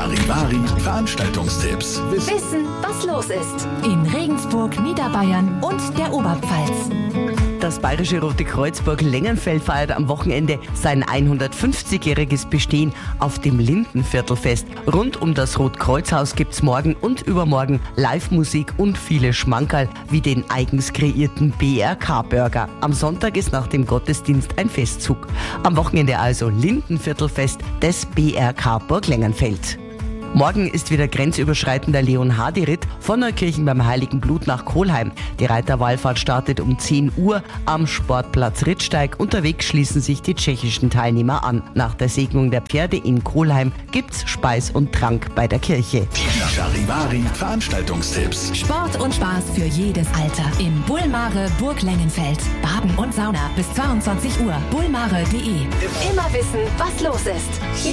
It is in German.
Charivari Veranstaltungstipps. Wissen, was los ist. In Regensburg, Niederbayern und der Oberpfalz. Das Bayerische Rote Kreuz Burg-Lengenfeld feiert am Wochenende sein 150-jähriges Bestehen auf dem Lindenviertelfest. Rund um das Rotkreuzhaus gibt's morgen und übermorgen Live-Musik und viele Schmankerl wie den eigens kreierten BRK-Burger. Am Sonntag ist nach dem Gottesdienst ein Festzug. Am Wochenende also Lindenviertelfest des BRK Burg-Lengenfeld. Morgen ist wieder grenzüberschreitender Leonhardi-Ritt von Neukirchen beim Heiligen Blut nach Kohlheim. Die Reiterwallfahrt startet um 10 Uhr am Sportplatz Rittsteig. Unterwegs schließen sich die tschechischen Teilnehmer an. Nach der Segnung der Pferde in Kohlheim gibt's Speis und Trank bei der Kirche. Die Charivari Veranstaltungstipps. Sport und Spaß für jedes Alter. Im Bullmare Burg-Lengenfeld. Baden und Sauna bis 22 Uhr. bullmare.de. Immer wissen, was los ist.